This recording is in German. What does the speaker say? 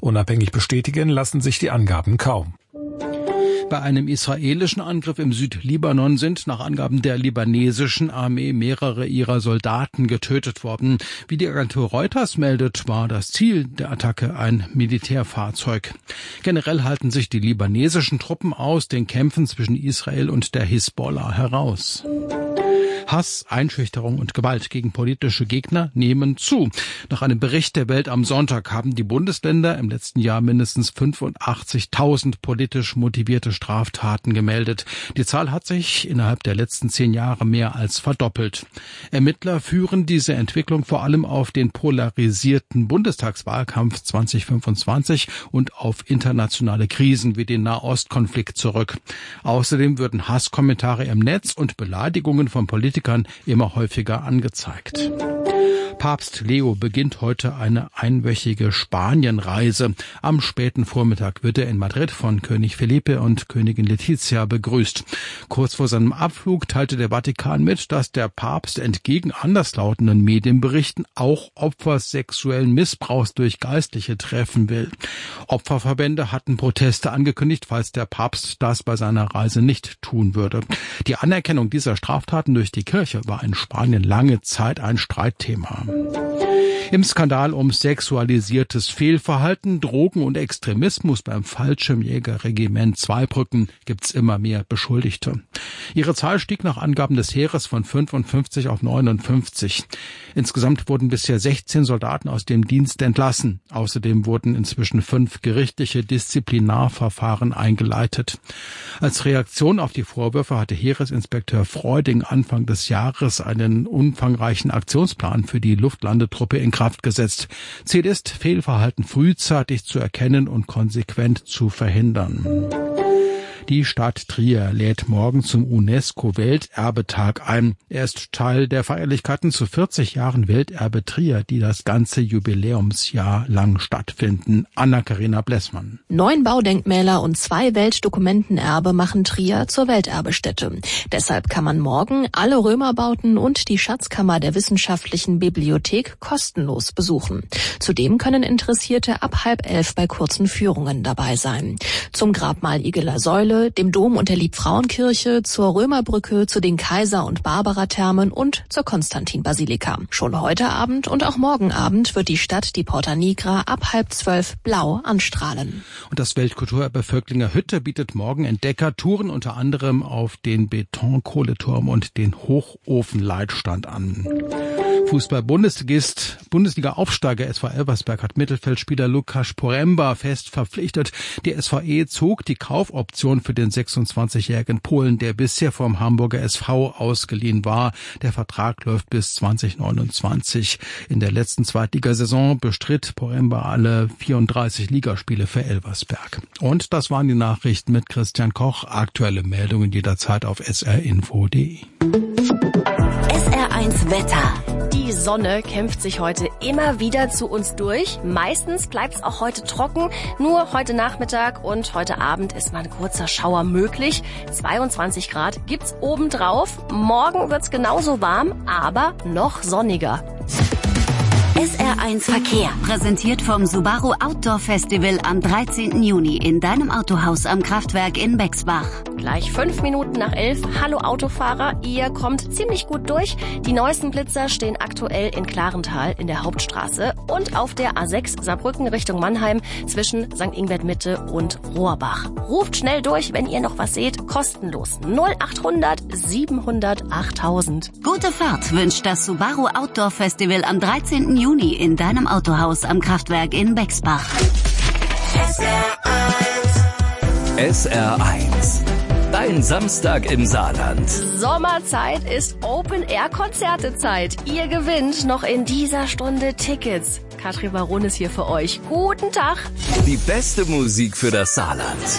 Unabhängig bestätigen lassen sich die Angaben kaum. Bei einem israelischen Angriff im Südlibanon sind nach Angaben der libanesischen Armee mehrere ihrer Soldaten getötet worden. Wie die Agentur Reuters meldet, war das Ziel der Attacke ein Militärfahrzeug. Generell halten sich die libanesischen Truppen aus den Kämpfen zwischen Israel und der Hisbollah heraus. Hass, Einschüchterung und Gewalt gegen politische Gegner nehmen zu. Nach einem Bericht der Welt am Sonntag haben die Bundesländer im letzten Jahr mindestens 85.000 politisch motivierte Straftaten gemeldet. Die Zahl hat sich innerhalb der letzten 10 Jahre mehr als verdoppelt. Ermittler führen diese Entwicklung vor allem auf den polarisierten Bundestagswahlkampf 2025 und auf internationale Krisen wie den Nahostkonflikt zurück. Außerdem würden Hasskommentare im Netz und Beleidigungen von Politikern immer häufiger angezeigt. Papst Leo beginnt heute eine einwöchige Spanienreise. Am späten Vormittag wird er in Madrid von König Felipe und Königin Letizia begrüßt. Kurz vor seinem Abflug teilte der Vatikan mit, dass der Papst entgegen anderslautenden Medienberichten auch Opfer sexuellen Missbrauchs durch Geistliche treffen will. Opferverbände hatten Proteste angekündigt, falls der Papst das bei seiner Reise nicht tun würde. Die Anerkennung dieser Straftaten durch die Kirche war in Spanien lange Zeit ein Streitthema. Im Skandal um sexualisiertes Fehlverhalten, Drogen und Extremismus beim Fallschirmjägerregiment Zweibrücken gibt's immer mehr Beschuldigte. Ihre Zahl stieg nach Angaben des Heeres von 55 auf 59. Insgesamt wurden bisher 16 Soldaten aus dem Dienst entlassen. Außerdem wurden inzwischen 5 gerichtliche Disziplinarverfahren eingeleitet. Als Reaktion auf die Vorwürfe hatte Heeresinspekteur Freuding Anfang des Jahres einen umfangreichen Aktionsplan für die Luftlandetruppe in Kraft gesetzt. Ziel ist, Fehlverhalten frühzeitig zu erkennen und konsequent zu verhindern. Die Stadt Trier lädt morgen zum UNESCO-Welterbetag ein. Er ist Teil der Feierlichkeiten zu 40 Jahren Welterbe Trier, die das ganze Jubiläumsjahr lang stattfinden. Anna-Karina Blessmann. 9 Baudenkmäler und 2 Weltdokumentenerbe machen Trier zur Welterbestätte. Deshalb kann man morgen alle Römerbauten und die Schatzkammer der Wissenschaftlichen Bibliothek kostenlos besuchen. Zudem können Interessierte ab 10:30 bei kurzen Führungen dabei sein. Zum Grabmal Igeler Säule, dem Dom und der Liebfrauenkirche, zur Römerbrücke, zu den Kaiser- und Barbara-Thermen und zur Konstantin-Basilika. Schon heute Abend und auch morgen Abend wird die Stadt die Porta Nigra ab 11:30 blau anstrahlen. Und das Weltkulturerbe Völklinger Hütte bietet morgen Entdeckertouren unter anderem auf den Betonkohleturm und den Hochofenleitstand an. Fußball-Bundesliga-Aufsteiger SV Elversberg hat Mittelfeldspieler Lukas Poremba fest verpflichtet. Die SVE zog die Kaufoption für den 26-jährigen Polen, der bisher vom Hamburger SV ausgeliehen war. Der Vertrag läuft bis 2029. In der letzten Zweitligasaison bestritt Poremba alle 34 Ligaspiele für Elversberg. Und das waren die Nachrichten mit Christian Koch. Aktuelle Meldungen jederzeit auf srinfo.de. SR1 Wetter. Die Sonne kämpft sich heute immer wieder zu uns durch. Meistens bleibt es auch heute trocken. Nur heute Nachmittag und heute Abend ist mal ein kurzer Schauer möglich. 22 Grad gibt's obendrauf. Morgen wird's genauso warm, aber noch sonniger. SR1 Verkehr, präsentiert vom Subaru Outdoor Festival am 13. Juni in deinem Autohaus am Kraftwerk in Bexbach. Gleich 5 Minuten nach 11. Hallo Autofahrer, ihr kommt ziemlich gut durch. Die neuesten Blitzer stehen aktuell in Klarental in der Hauptstraße und auf der A6 Saarbrücken Richtung Mannheim zwischen St. Ingbert Mitte und Rohrbach. Ruft schnell durch, wenn ihr noch was seht, kostenlos. 0800 700 8000. Gute Fahrt wünscht das Subaru Outdoor Festival am 13. Juni in deinem Autohaus am Kraftwerk in Bexbach. SR1. Dein Samstag im Saarland. Sommerzeit ist Open-Air-Konzertezeit. Ihr gewinnt noch in dieser Stunde Tickets. Katrin Baron ist hier für euch. Guten Tag. Die beste Musik für das Saarland.